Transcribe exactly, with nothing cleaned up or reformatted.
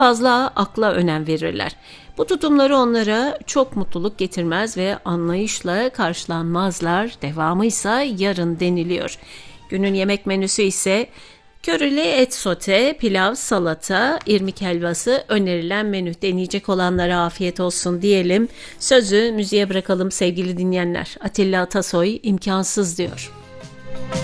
fazla akla önem verirler. Bu tutumları onlara çok mutluluk getirmez ve anlayışla karşılanmazlar. Devamı ise yarın deniliyor. Günün yemek menüsü ise körili et sote, pilav, salata, irmik helvası önerilen menü. Deneyecek olanlara afiyet olsun diyelim. Sözü müziğe bırakalım sevgili dinleyenler. Atilla Atasoy imkansız diyor.